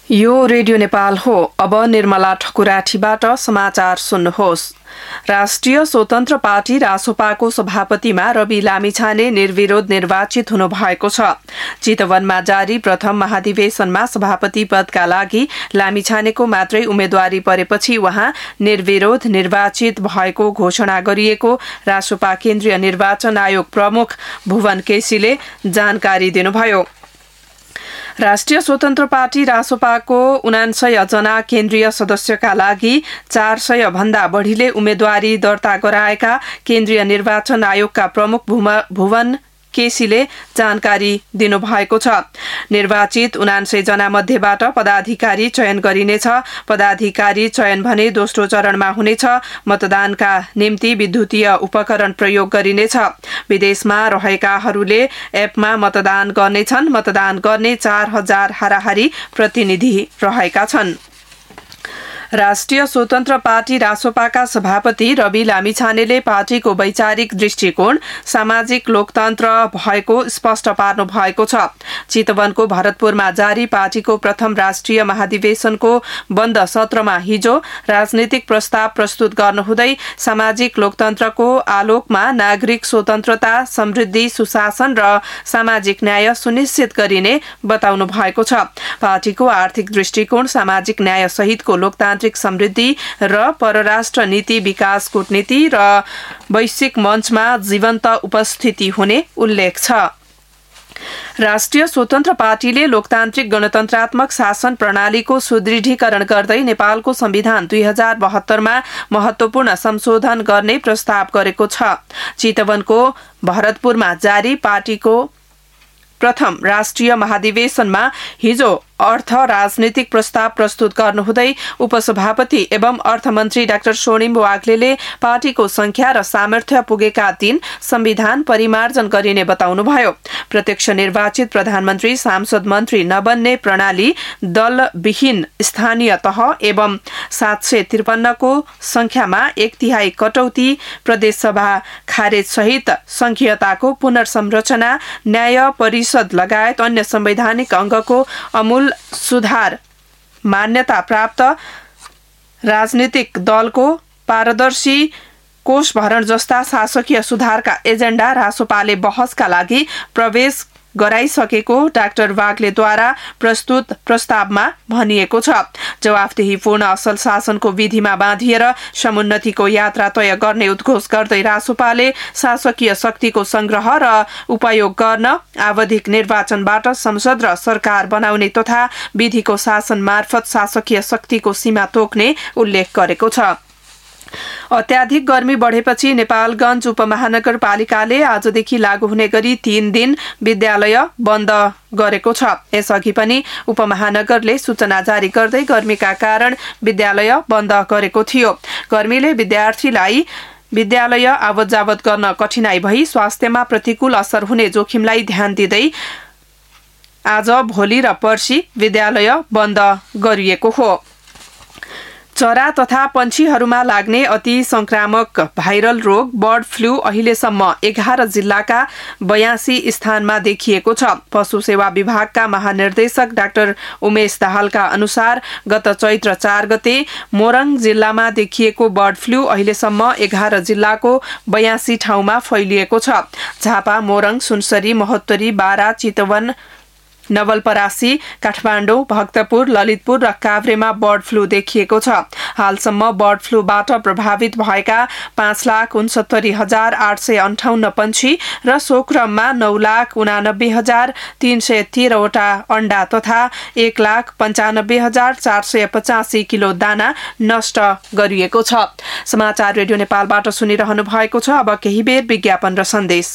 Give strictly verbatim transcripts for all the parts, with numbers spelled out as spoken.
यो रेडियो नेपाल हो। अब निर्मला ठकुराठीबाट समाचार सुन्नुहोस्। राष्ट्रिय स्वतन्त्र पार्टी रासोपाको सभापतिमा रवि लामिछाने निर्विरोध निर्वाचित हुनुभएको छ। चितवनमा जारी प्रथम महाधिवेशनमा सभापति पदका लागि लामिछानेको मात्रै उम्मेद्वारी परेपछि उहाँ निर्विरोध निर्वाचित भएको घोषणा गरिएको रासोपा केन्द्रीय निर्वाचन आयोग प्रमुख भुवन केसीले जानकारी दिनुभयो। राष्ट्रिय स्वतन्त्र पार्टी रासोपाको उनान्सय जना केन्द्रीय सदस्यका लागि चार सय भन्दा बढ़ीले उम्मेद्वारी दर्ता गराएका केन्द्रीय निर्वाचन आयोगका प्रमुख भुवन केसीले जानकारी दिनुभएको छ। निर्वाचित उनान्सय जना मध्येबाट पदाधिकारी चयन गरिनेछ। पदाधिकारी चयन भने दोस्रो चरणमा हुनेछ। मतदानका निम्ति विद्युतीय उपकरण प्रयोग गरिनेछ। विदेशमा रहेकाहरूले एपमा मतदान गर्नेछन्। मतदान गर्ने चार हजार हाराहारी प्रतिनिधि रहेका छन्। राष्ट्रिय स्वतन्त्र पार्टी रासोपाका सभापति रवि लामिछानेले पार्टीको वैचारिक दृष्टिकोण सामाजिक लोकतन्त्र भएको स्पष्ट पार्नु भएको छ। चितवनको भरतपुरमा जारी पार्टीको प्रथम राष्ट्रिय महाधिवेशनको बन्द सत्रमा हिजो राजनीतिक प्रस्ताव प्रस्तुत गर्नुहुँदै सामाजिक लोकतन्त्रको आलोकमा नागरिक स्वतन्त्रता, समृद्धि, सुशासन र सामाजिक न्याय सुनिश्चित गरिने बताउनु भएको छ। पार्टीको आर्थिक दृष्टिकोण सामाजिक न्याय सहितको लोकतान्त्रिक समृद्धि र परराष्ट्र नीति, विकास कूटनीति र वैश्विक मञ्चमा जीवन्त उपस्थिति हुने उल्लेख छ। राष्ट्रिय स्वतन्त्र पार्टीले लोकतान्त्रिक गणतन्त्रात्मक शासन प्रणालीको सुदृढीकरण गर्दै नेपालको संविधान दुई हजार बहत्तरमा महत्वपूर्ण संशोधन गर्ने प्रस्ताव गरेको छ। चितवनको भरतपुरमा जारी पार्टीको प्रथम राष्ट्रिय महाधिवेशनमा हिजो अर्थ राजनीतिक प्रस्ताव प्रस्तुत गर्नुहुँदै उपसभापति एवं अर्थमन्त्री डाक्टर स्वर्णिम वाग्लेले पार्टीको संख्या र सामर्थ्य पुगेका दिन संविधान परिमार्जन गरिने बताउनुभयो। प्रत्यक्ष निर्वाचित प्रधानमन्त्री सांसद मन्त्री नबन्ने प्रणाली, दलविहीन स्थानीय तह एवं सात सय त्रिपन्नको संख्यामा एक तिहाई कटौती, प्रदेशसभा खारेज सहित संघीयताको पुनर्संरचना, न्याय परिषद लगायत अन्य संवैधानिक अंगको अमूल सुधार, मान्यता प्राप्त राजनीतिक दलको पारदर्शी कोष भरण जस्ता शासकीय सुधारका एजेन्डा रासोपाले बहसका लागि प्रवेश गराइसकेको डाक्टर वाग्लेद्वारा प्रस्तुत प्रस्तावमा भनिएको छ। जवाफदेहीपूर्ण असल शासनको विधिमा बाँधिएर समुन्नतिको यात्रा तय गर्ने उद्घोष गर्दै रासोपाले शासकीय शक्तिको संग्रह र उपयोग गर्न आवधिक निर्वाचनबाट संसद र सरकार बनाउने तथा विधिको शासन मार्फत शासकीय शक्तिको सीमा तोक्ने उल्लेख गरेको छ। अत्याधिक गर्मी बढेपछि नेपालगञ्ज उपमहानगरपालिकाले आजदेखि लागू हुने गरी तीन दिन विद्यालय बन्द गरेको छ। यसअघि पनि उपमहानगरले सूचना जारी गर्दै गर्मीका कारण विद्यालय बन्द गरेको थियो। गर्मीले विद्यार्थीलाई विद्यालय आवत जावत गर्न कठिनाई भई स्वास्थ्यमा प्रतिकूल असर हुने जोखिमलाई ध्यान दिँदै आज, भोलि र पर्सि विद्यालय बन्द गरिएको हो। चरा तथा पंक्षीहरूमा लाग्ने अति संक्रामक भाइरल रोग बर्ड फ्लू अहिलेसम्म एघार जिल्लाका बयासी स्थानमा देखिएको छ। पशु सेवा विभागका महानिर्देशक डाक्टर उमेश दाहालका अनुसार गत चैत्र चार गते मोरङ जिल्लामा देखिएको बर्ड फ्लू अहिलेसम्म एघार जिल्लाको बयासी ठाउँमा फैलिएको छ। झापा, मोरङ, सुनसरी, महोत्तरी, बारा, चितवन, नवलपरासी, काठमाडौँ, भक्तपुर, ललितपुर र काभ्रेमा बर्ड फ्लू देखिएको छ। हालसम्म बर्ड फ्लूबाट प्रभावित भएका पाँच लाख उनसत्तरी हजार आठ सय अन्ठाउन्न पंक्षी र सो क्रममा नौ लाख उनानब्बे हजार तीन सय तेह्रवटा अण्डा तथा एक लाख पञ्चानब्बे हजार चार सय पचासी किलो दाना नष्ट गरिएको छ। समाचार रेडियो नेपालबाट सुनिरहनु भएको छ। अब केही बेर विज्ञापन र सन्देश।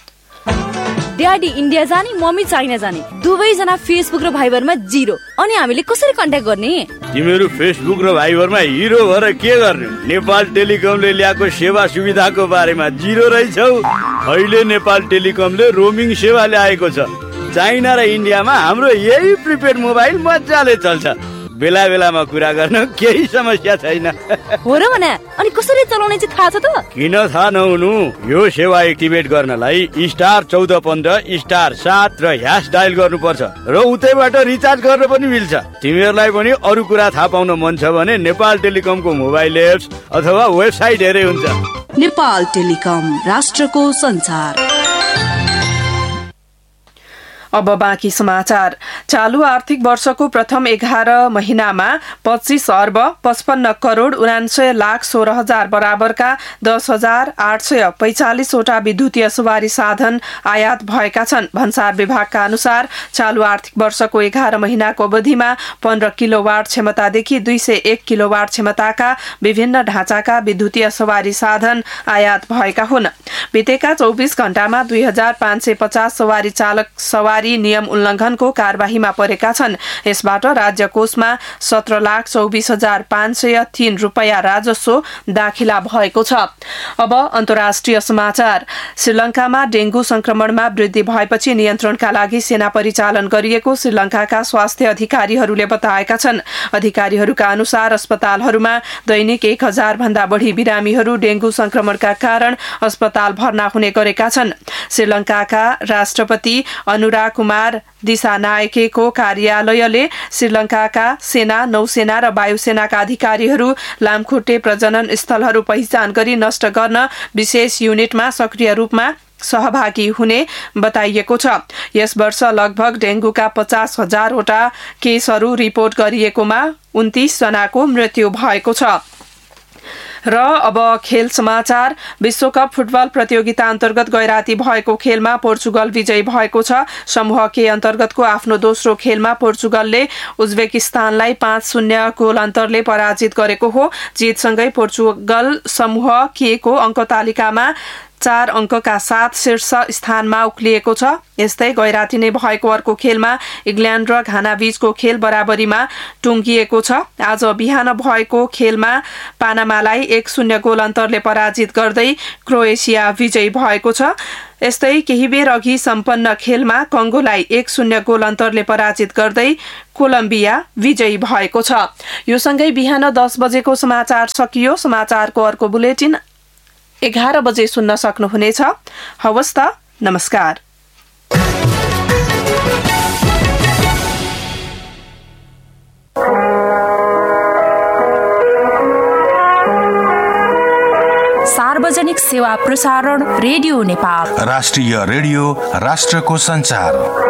ड्याडी इन्डिया जाने, मम्मी चाइना जाने, दुवैजना फेसबुक र भाइबरमा जिरो। अनि हामीले कसरी कन्ट्याक्ट गर्ने? तिमीहरू फेसबुक र भाइबरमा हिरो भएर के गर्ने? नेपाल टेलिकमले ल्याएको सेवा सुविधाको बारेमा जिरो रहेछौ। अहिले नेपाल टेलिकमले रोमिङ सेवा ल्याएको छ। चाइना र इन्डियामा हाम्रो यही प्रिपेड मोबाइल मजाले चल्छ। बेला बेलामा कुरा गर्न केही समस्या छैन। हो र भने अनि कसरी चलाउने चाहिँ थाहा छ त? किन थाहा नहुनु? यो सेवा एक्टिभेट गर्नलाई स्टार चौध पन्ध्र स्टार सात र ह्यास डायल गर्नुपर्छ र उतैबाट रिचार्ज गर्न पनि मिल्छ। तिमीहरूलाई पनि अरू कुरा थाहा पाउन मन छ भने नेपाल टेलिकमको मोबाइल एप्स अथवा वेबसाइट हेरे हुन्छ। नेपाल टेलिकम, राष्ट्रको संचार। अब बाँकी समाचार। चालू आर्थिक वर्षको प्रथम एघार महिनामा पच्चीस अर्ब पचपन्न करोड़ उनान्सय लाख सोह्र हजार बराबरका दस हजार आठ सय पैंचालिसवटा विद्युतीय सवारी साधन आयात भएका छन्। भन्सार विभागका अनुसार चालू आर्थिक वर्षको एघार महिनाको अवधिमा पन्ध्र किलोवाट क्षमतादेखि दुई सय एक किलोवाट क्षमताका विभिन्न ढाँचाका विद्युतीय सवारी साधन आयात भएका हुन्। बितेका चौबिस घण्टामा दुई हजार पाँच सय पचास सवारी चालक सवारी नियम उल्लंघनको कार्यवाहीमा परेका छन्। यसबाट राज्य कोषमा सत्र लाख चौबिस हजार पाँच सय तीन रुपियाँ राजस्व दाखिला भएको छ। अब अन्तर्राष्ट्रिय समाचार। श्रीलंकामा डेंगू संक्रमणमा वृद्धि भएपछि नियन्त्रणका लागि सेना परिचालन गरिएको श्रीलंकाका स्वास्थ्य अधिकारीहरूले बताएका छन्। अधिकारीहरूका अनुसार अस्पतालहरूमा दैनिक एक हजार भन्दा बढ़ी बिरामीहरू डेंगू संक्रमणका कारण अस्पताल भर्ना हुने गरेका छन्। श्रीलंकाका राष्ट्रपति अनुराग कुमार दिशानायकेको कार्यालयले श्रीलंकाका सेना, नौसेना र वायुसेनाका अधिकारीहरू लामखुट्टे प्रजनन स्थलहरू पहिचान गरी नष्ट गर्न विशेष युनिटमा सक्रिय रूपमा सहभागी हुने बताइएको छ। यस वर्ष लगभग डेंगूका पचास हजारवटा केसहरू रिपोर्ट गरिएकोमा उन्तीस जनाको मृत्यु भएको छ। र अब खेल समाचार। विश्वकप फुटबल प्रतियोगिता अन्तर्गत गैराती भएको खेलमा पोर्चुगल विजयी भएको छ। समूह के अन्तर्गतको आफ्नो दोस्रो खेलमा पोर्चुगलले उज्बेकिस्तानलाई पाँच शून्य गोल अन्तरले पराजित गरेको हो। जितसँगै पोर्चुगल समूह के को अङ्क तालिकामा चार अङ्कका साथ शीर्ष स्थानमा उक्लिएको छ। यस्तै गैराती नै भएको अर्को खेलमा इङ्ल्यान्ड र घाना बीचको खेल बराबरीमा टुङ्गिएको छ। आज बिहान भएको खेलमा पानामालाई एक शून्य गोल अन्तरले पराजित गर्दै क्रोएसिया विजयी भएको छ। यस्तै केही बेर अघि सम्पन्न खेलमा कङ्गोलाई एक शून्य गोल अन्तरले पराजित गर्दै कोलम्बिया विजयी भएको छ। यो सँगै बिहान दस बजेको समाचार सकियो। समाचारको अर्को बुलेटिन एघार बजे सुन्न सक्नुहुनेछ। हवस् त, नमस्कार। सार्वजनिक सेवा प्रसारण रेडियो नेपाल, राष्ट्रिय रेडियो, राष्ट्रको संचार।